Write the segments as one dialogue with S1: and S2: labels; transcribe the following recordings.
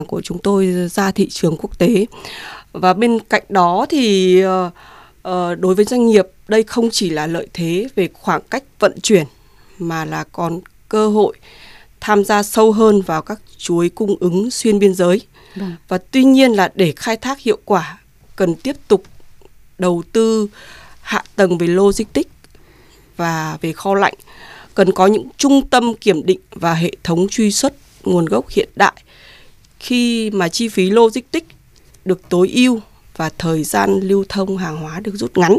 S1: của chúng tôi ra thị trường quốc tế. Và bên cạnh đó thì đối với doanh nghiệp, đây không chỉ là lợi thế về khoảng cách vận chuyển mà là còn cơ hội tham gia sâu hơn vào các chuỗi cung ứng xuyên biên giới. Và tuy nhiên là để khai thác hiệu quả, cần tiếp tục đầu tư hạ tầng về logistics và về kho lạnh, cần có những trung tâm kiểm định và hệ thống truy xuất nguồn gốc hiện đại. Khi mà chi phí logistics được tối ưu và thời gian lưu thông hàng hóa được rút ngắn,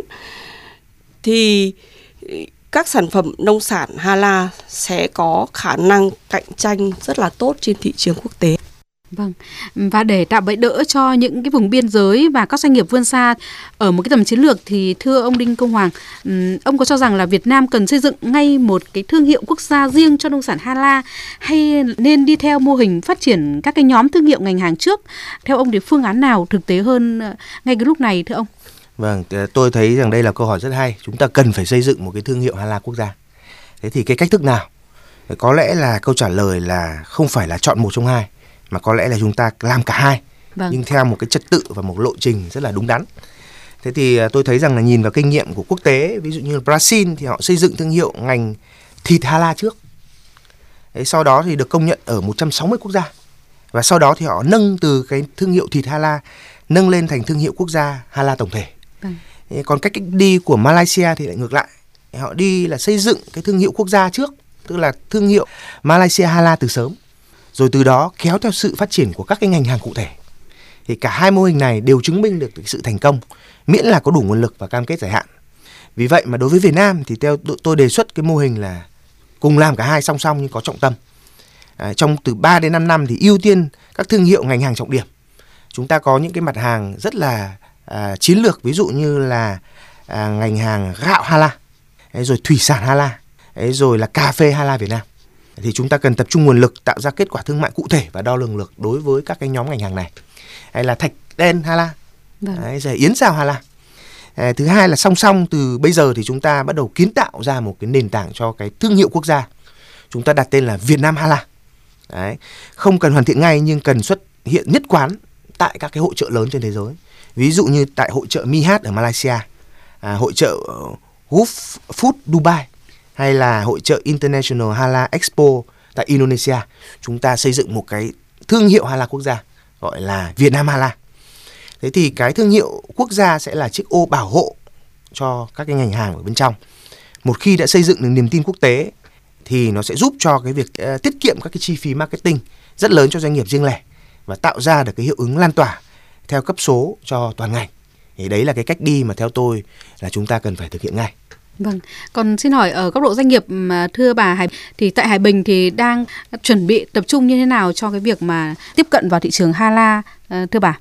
S1: thì các sản phẩm nông sản Hala sẽ có khả năng cạnh tranh rất là tốt trên thị trường quốc tế.
S2: Vâng, và để tạo bẫy đỡ cho những cái vùng biên giới và các doanh nghiệp vươn xa ở một cái tầm chiến lược thì thưa ông Đinh Công Hoàng, ông có cho rằng là Việt Nam cần xây dựng ngay một cái thương hiệu quốc gia riêng cho nông sản Hala, hay nên đi theo mô hình phát triển các cái nhóm thương hiệu ngành hàng trước? Theo ông thì phương án nào thực tế hơn ngay cái lúc này thưa ông?
S3: Vâng, tôi thấy rằng đây là câu hỏi rất hay. Chúng ta cần phải xây dựng một cái thương hiệu Hala quốc gia. Thế thì cái cách thức nào? Có lẽ là câu trả lời là không phải là chọn một trong hai, mà có lẽ là chúng ta làm cả hai, nhưng theo một cái trật tự và một lộ trình rất là đúng đắn. Thế thì tôi thấy rằng là nhìn vào kinh nghiệm của quốc tế, ví dụ như Brazil thì họ xây dựng thương hiệu ngành thịt Hala trước. Sau đó thì được công nhận ở 160 quốc gia. Và sau đó thì họ nâng từ cái thương hiệu thịt Hala nâng lên thành thương hiệu quốc gia Hala tổng thể. Còn cách đi của Malaysia thì lại ngược lại. Họ đi là xây dựng cái thương hiệu quốc gia trước, tức là thương hiệu Malaysia Hala từ sớm, rồi từ đó kéo theo sự phát triển của các cái ngành hàng cụ thể. Thì cả hai mô hình này đều chứng minh được sự thành công, miễn là có đủ nguồn lực và cam kết dài hạn. Vì vậy mà đối với Việt Nam thì theo tôi đề xuất cái mô hình là cùng làm cả hai song song nhưng có trọng tâm. Trong từ 3 đến 5 năm thì ưu tiên các thương hiệu ngành hàng trọng điểm. Chúng ta có những cái mặt hàng rất là chiến lược, ví dụ như là ngành hàng gạo Hala, rồi thủy sản Hala, rồi là cà phê Hala Việt Nam. Thì chúng ta cần tập trung nguồn lực tạo ra kết quả thương mại cụ thể và đo lường được đối với các cái nhóm ngành hàng này. Hay là thạch đen Hala, rồi yến xào Hala. Thứ hai là song song từ bây giờ thì chúng ta bắt đầu kiến tạo ra một cái nền tảng cho cái thương hiệu quốc gia. Chúng ta đặt tên là Việt Nam Hala. Không cần hoàn thiện ngay nhưng cần xuất hiện nhất quán tại các cái hội chợ lớn trên thế giới. Ví dụ như tại hội chợ Mihat ở Malaysia, hội chợ Gulf Food Dubai, hay là hội chợ International Hala Expo tại Indonesia. Chúng ta xây dựng một cái thương hiệu Hala quốc gia gọi là Việt Nam Hala. Thế thì cái thương hiệu quốc gia sẽ là chiếc ô bảo hộ cho các cái ngành hàng ở bên trong. Một khi đã xây dựng được niềm tin quốc tế thì nó sẽ giúp cho cái việc tiết kiệm các cái chi phí marketing rất lớn cho doanh nghiệp riêng lẻ và tạo ra được cái hiệu ứng lan tỏa theo cấp số cho toàn ngành. Thì đấy là cái cách đi mà theo tôi là chúng ta cần phải thực hiện ngay.
S2: Vâng, còn xin hỏi ở góc độ doanh nghiệp mà thưa bà Hải, thì tại Hải Bình thì đang chuẩn bị tập trung như thế nào cho cái việc mà tiếp cận vào thị trường Hala thưa bà?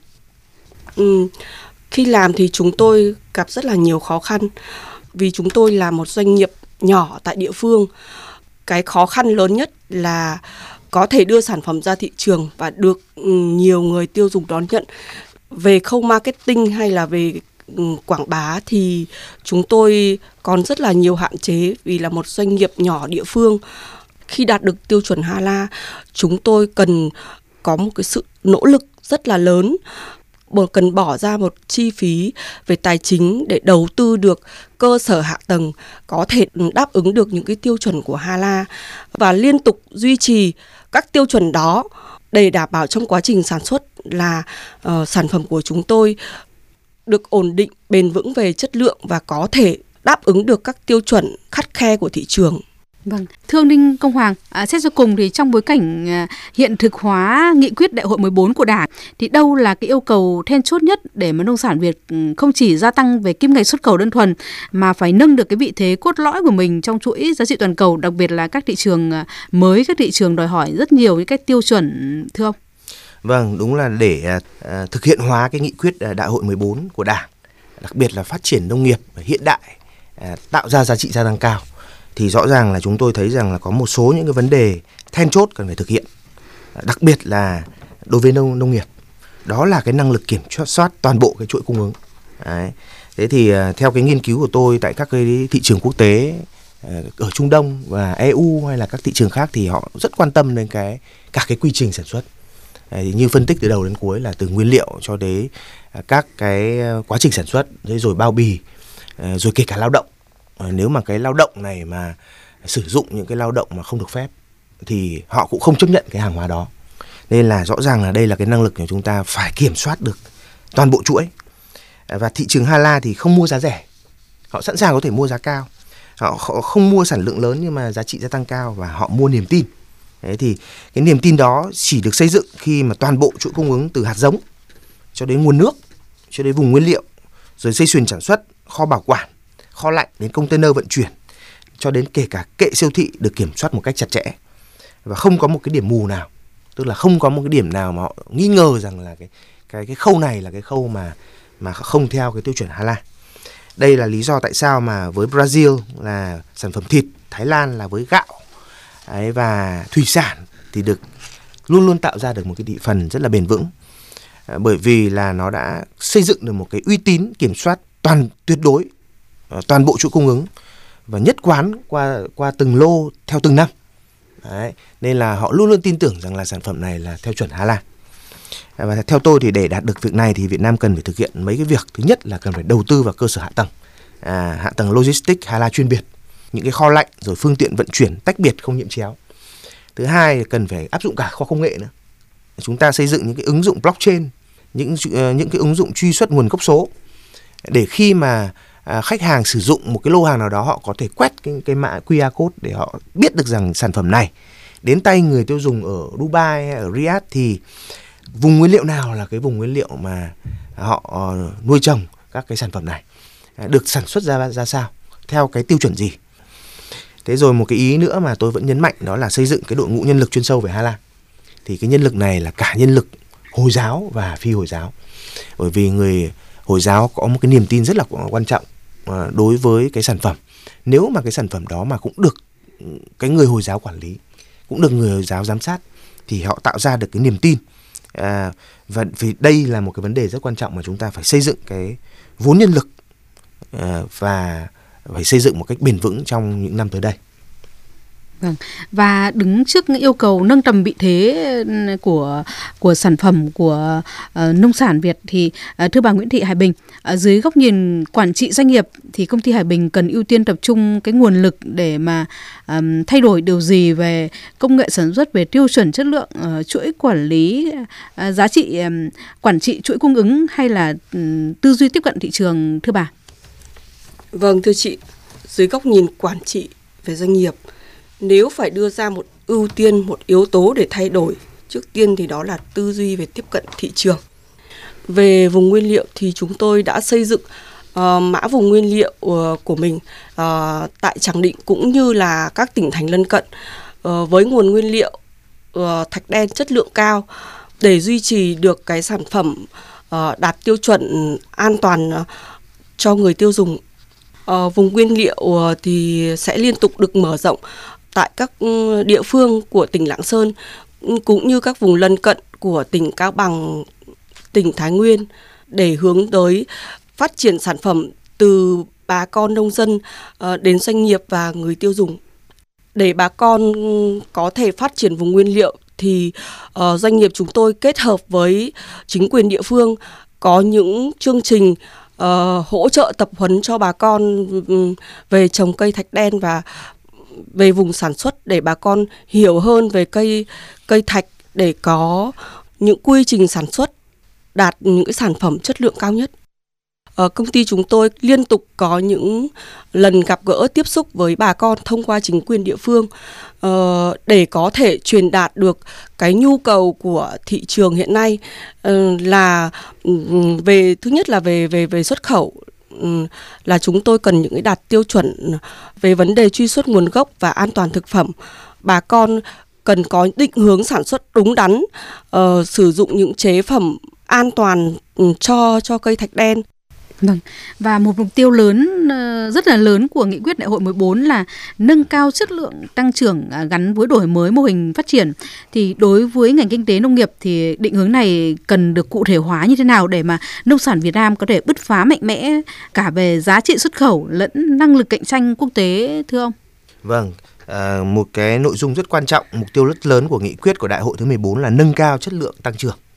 S1: Khi làm thì chúng tôi gặp rất là nhiều khó khăn vì chúng tôi là một doanh nghiệp nhỏ tại địa phương. Cái khó khăn lớn nhất là có thể đưa sản phẩm ra thị trường và được nhiều người tiêu dùng đón nhận. Về khâu marketing hay là về quảng bá thì chúng tôi còn rất là nhiều hạn chế vì là một doanh nghiệp nhỏ địa phương. Khi đạt được tiêu chuẩn Hala, chúng tôi cần có một cái sự nỗ lực rất là lớn, cần bỏ ra một chi phí về tài chính để đầu tư được cơ sở hạ tầng có thể đáp ứng được những cái tiêu chuẩn của Hala và liên tục duy trì các tiêu chuẩn đó để đảm bảo trong quá trình sản xuất là sản phẩm của chúng tôi được ổn định, bền vững về chất lượng và có thể đáp ứng được các tiêu chuẩn khắt khe của thị trường.
S2: Vâng, thưa ông Đinh Công Hoàng, xét cho cùng thì trong bối cảnh hiện thực hóa nghị quyết Đại hội 14 của Đảng thì đâu là cái yêu cầu then chốt nhất để mà nông sản Việt không chỉ gia tăng về kim ngạch xuất khẩu đơn thuần mà phải nâng được cái vị thế cốt lõi của mình trong chuỗi giá trị toàn cầu, đặc biệt là các thị trường mới, các thị trường đòi hỏi rất nhiều những cái tiêu chuẩn thưa ông?
S3: Vâng, đúng là để thực hiện hóa cái nghị quyết Đại hội 14 của Đảng, đặc biệt là phát triển nông nghiệp hiện đại, tạo ra giá trị gia tăng cao, thì rõ ràng là chúng tôi thấy rằng là có một số những cái vấn đề then chốt cần phải thực hiện, đặc biệt là đối với nông nghiệp. Đó là cái năng lực kiểm soát toàn bộ cái chuỗi cung ứng. Đấy. Thế thì theo cái nghiên cứu của tôi tại các cái thị trường quốc tế ở Trung Đông và EU hay là các thị trường khác thì họ rất quan tâm đến cả cái quy trình sản xuất. Như phân tích từ đầu đến cuối là từ nguyên liệu cho đến các cái quá trình sản xuất, rồi bao bì, rồi kể cả lao động. Nếu mà cái lao động này mà sử dụng những cái lao động mà không được phép thì họ cũng không chấp nhận cái hàng hóa đó. Nên là rõ ràng là đây là cái năng lực của chúng ta phải kiểm soát được toàn bộ chuỗi. Và thị trường Hala thì không mua giá rẻ, họ sẵn sàng có thể mua giá cao. Họ không mua sản lượng lớn nhưng mà giá trị gia tăng cao, và họ mua niềm tin. Đấy, thì cái niềm tin đó chỉ được xây dựng khi mà toàn bộ chuỗi cung ứng từ hạt giống cho đến nguồn nước, cho đến vùng nguyên liệu, rồi dây chuyền sản xuất, kho bảo quản, kho lạnh đến container vận chuyển, cho đến kể cả kệ siêu thị được kiểm soát một cách chặt chẽ. Và không có một cái điểm mù nào, tức là không có một cái điểm nào mà họ nghi ngờ rằng là cái khâu này là cái khâu mà không theo cái tiêu chuẩn Hala. Đây là lý do tại sao mà với Brazil là sản phẩm thịt, Thái Lan là với gạo, đấy, và thủy sản thì được luôn luôn tạo ra được một cái thị phần rất là bền vững, bởi vì là nó đã xây dựng được một cái uy tín kiểm soát tuyệt đối toàn bộ chuỗi cung ứng và nhất quán qua từng lô theo từng năm. Đấy, nên là họ luôn luôn tin tưởng rằng là sản phẩm này là theo chuẩn Hala. Và theo tôi thì để đạt được việc này thì Việt Nam cần phải thực hiện mấy cái việc. Thứ nhất là cần phải đầu tư vào cơ sở hạ tầng logistics Hala chuyên biệt, những cái kho lạnh, rồi phương tiện vận chuyển tách biệt không nhiễm chéo. Thứ hai là cần phải áp dụng cả kho công nghệ nữa. Chúng ta xây dựng những cái ứng dụng blockchain, những cái ứng dụng truy xuất nguồn gốc số, để khi mà khách hàng sử dụng một cái lô hàng nào đó, họ có thể quét cái mã QR code để họ biết được rằng sản phẩm này đến tay người tiêu dùng ở Dubai hay ở Riyadh thì vùng nguyên liệu nào là cái vùng nguyên liệu mà họ nuôi trồng các cái sản phẩm này, được sản xuất ra sao, theo cái tiêu chuẩn gì. Thế rồi một cái ý nữa mà tôi vẫn nhấn mạnh đó là xây dựng cái đội ngũ nhân lực chuyên sâu về Hala. Thì cái nhân lực này là cả nhân lực Hồi giáo và phi Hồi giáo. Bởi vì người Hồi giáo có một cái niềm tin rất là quan trọng đối với cái sản phẩm. Nếu mà cái sản phẩm đó mà cũng được cái người Hồi giáo quản lý, cũng được người Hồi giáo giám sát, thì họ tạo ra được cái niềm tin. Và vì đây là một cái vấn đề rất quan trọng mà chúng ta phải xây dựng cái vốn nhân lực và phải xây dựng một cách bền vững trong những năm tới đây.
S2: Vâng. Và đứng trước những yêu cầu nâng tầm vị thế của sản phẩm của nông sản Việt thì thưa bà Nguyễn Thị Hải Bình, dưới góc nhìn quản trị doanh nghiệp thì công ty Hải Bình cần ưu tiên tập trung cái nguồn lực để mà thay đổi điều gì về công nghệ sản xuất, về tiêu chuẩn chất lượng, chuỗi quản lý, giá trị, quản trị chuỗi cung ứng, hay là tư duy tiếp cận thị trường, thưa bà?
S1: Vâng, thưa chị, dưới góc nhìn quản trị về doanh nghiệp, nếu phải đưa ra một ưu tiên, một yếu tố để thay đổi, trước tiên thì đó là tư duy về tiếp cận thị trường. Về vùng nguyên liệu thì chúng tôi đã xây dựng mã vùng nguyên liệu của mình tại Tràng Định cũng như là các tỉnh thành lân cận với nguồn nguyên liệu thạch đen chất lượng cao để duy trì được cái sản phẩm đạt tiêu chuẩn an toàn cho người tiêu dùng. Vùng nguyên liệu thì sẽ liên tục được mở rộng tại các địa phương của tỉnh Lạng Sơn cũng như các vùng lân cận của tỉnh Cao Bằng, tỉnh Thái Nguyên để hướng tới phát triển sản phẩm từ bà con nông dân đến doanh nghiệp và người tiêu dùng. Để bà con có thể phát triển vùng nguyên liệu thì doanh nghiệp chúng tôi kết hợp với chính quyền địa phương có những chương trình hỗ trợ tập huấn cho bà con về trồng cây thạch đen và về vùng sản xuất để bà con hiểu hơn về cây thạch để có những quy trình sản xuất đạt những cái sản phẩm chất lượng cao nhất. Công ty chúng tôi liên tục có những lần gặp gỡ tiếp xúc với bà con thông qua chính quyền địa phương để có thể truyền đạt được cái nhu cầu của thị trường hiện nay là về thứ nhất là về xuất khẩu, là chúng tôi cần những cái đạt tiêu chuẩn về vấn đề truy xuất nguồn gốc và an toàn thực phẩm. Bà con cần có định hướng sản xuất đúng đắn, sử dụng những chế phẩm an toàn cho cây thạch đen.
S2: Vâng. Và một mục tiêu lớn, rất là lớn của nghị quyết đại hội 14 là nâng cao chất lượng tăng trưởng gắn với đổi mới mô hình phát triển. Thì đối với ngành kinh tế nông nghiệp thì định hướng này cần được cụ thể hóa như thế nào để mà nông sản Việt Nam có thể bứt phá mạnh mẽ cả về giá trị xuất khẩu lẫn năng lực cạnh tranh quốc tế, thưa ông?
S3: Vâng, một cái nội dung rất quan trọng, mục tiêu rất lớn của nghị quyết của đại hội thứ 14 là nâng cao chất lượng tăng trưởng.